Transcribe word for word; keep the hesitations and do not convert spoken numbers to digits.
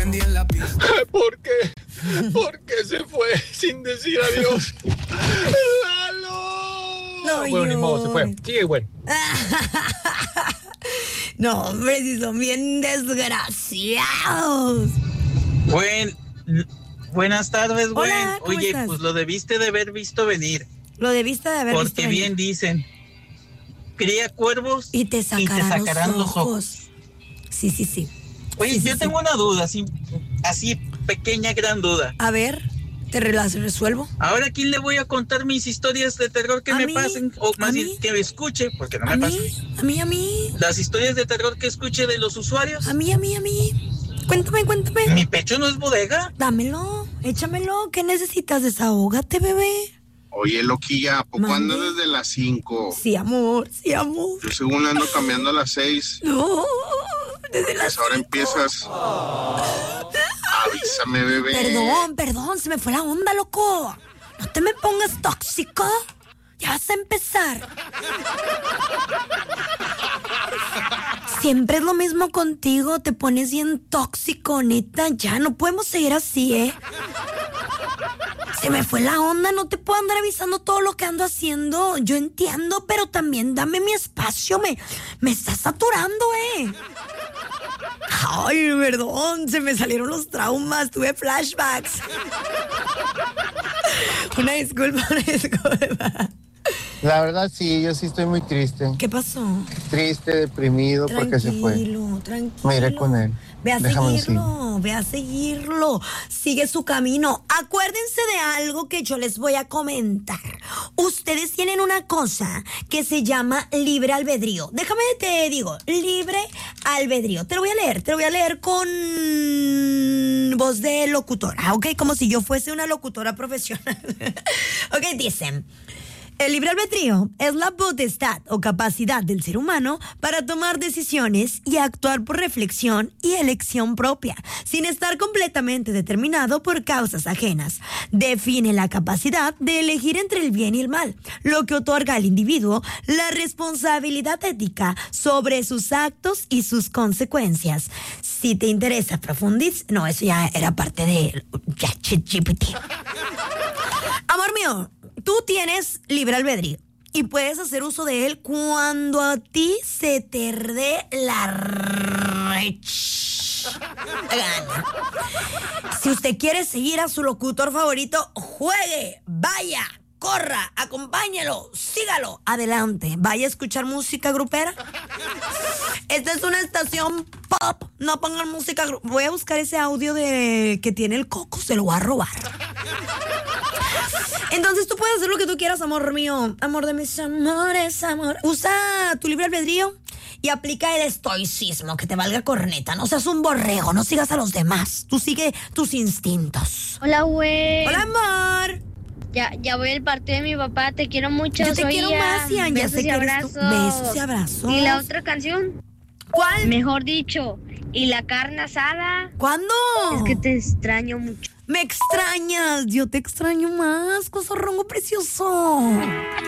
¿Por qué? ¿Por qué se fue sin decir adiós? ¡Lalo! No, bueno, ni modo, se fue. Sigue, bueno. No, hombre, si son bien desgraciados. Buen, buenas tardes, güey. Hola, ¿cómo Oye, estás? pues lo debiste de haber visto venir. Lo debiste de haber visto Porque bien venir. dicen, cría cuervos Y te sacarán, y te sacarán los, los ojos. ojos. Sí, sí, sí. Oye, Sí, sí, yo sí. tengo una duda, así, así pequeña, gran duda. A ver, ¿te las resuelvo? Ahora, ¿a quién le voy a contar mis historias de terror que ¿A me mí? pasen? O ¿A más mí? bien, que me escuche, porque no ¿A me mí? pasan. ¿A mí, a mí? Las historias de terror que escuche de los usuarios. ¿A mí, a mí, a mí? Cuéntame, cuéntame. ¿Mi pecho no es bodega? Dámelo, échamelo. ¿Qué necesitas? Desahógate, bebé. Oye, loquilla, ¿a poco Mande. andas desde las cinco? Sí, amor, sí, amor. Yo según ando cambiando a las seis. No, desde las Pues ahora empiezas. Avísame, bebé. Perdón, perdón, se me fue la onda, loco. No te me pongas tóxico. Ya vas a empezar. Siempre es lo mismo contigo. Te pones bien tóxico, neta. Ya no podemos seguir así, ¿eh? Se me fue la onda. No te puedo andar avisando todo lo que ando haciendo. Yo entiendo, pero también dame mi espacio. Me, me estás saturando, ¿eh? Ay, perdón, se me salieron los traumas, tuve flashbacks. Una disculpa, una disculpa. La verdad sí, yo sí estoy muy triste. ¿Qué pasó? Triste, deprimido porque se fue. Tranquilo, tranquilo. Me iré con él. Ve a Déjame seguirlo, ve a seguirlo. Sigue su camino. Acuérdense de algo que yo les voy a comentar. Ustedes tienen una cosa que se llama libre albedrío. Déjame te digo, libre albedrío. Te lo voy a leer, te lo voy a leer con voz de locutora, ¿ok? Como si yo fuese una locutora profesional. Ok, dicen... El libre albedrío es la potestad o capacidad del ser humano para tomar decisiones y actuar por reflexión y elección propia, sin estar completamente determinado por causas ajenas. Define la capacidad de elegir entre el bien y el mal, lo que otorga al individuo la responsabilidad ética sobre sus actos y sus consecuencias. Si te interesa profundizar... No, eso ya era parte de ChatGPT. Amor mío, tú tienes libre albedrío y puedes hacer uso de él cuando a ti se te dé la rech- gana. Si usted quiere seguir a su locutor favorito, juegue, vaya, corra, acompáñelo, sígalo, adelante. Vaya a escuchar música grupera. Esta es una estación pop, no pongan música gru- Voy a buscar ese audio de que tiene el Coco, se lo voy a robar. Entonces tú puedes hacer lo que tú quieras, amor mío. Amor de mis amores, amor. Usa tu libre albedrío y aplica el estoicismo, que te valga corneta. No seas un borrego, no sigas a los demás. Tú sigue tus instintos. Hola, güey. Hola, amor. Ya, ya voy al partido de mi papá, te quiero mucho. Yo te soy quiero Ian. más, Ian. Ya Besos sé y que eres tú. abrazos. Besos y abrazos. ¿Y la otra canción? ¿Cuál? Mejor dicho, ¿y la carne asada? ¿Cuándo? Es que te extraño mucho. Me extrañas. Yo te extraño más, cosarrongo precioso.